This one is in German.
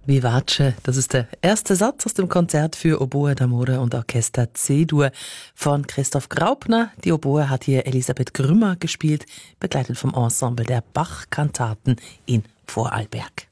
Vivace, das ist der erste Satz aus dem Konzert für Oboe d'Amore und Orchester C-Dur von Christoph Graupner. Die Oboe hat hier Elisabeth Grümmer gespielt, begleitet vom Ensemble der Bach-Kantaten in Vorarlberg.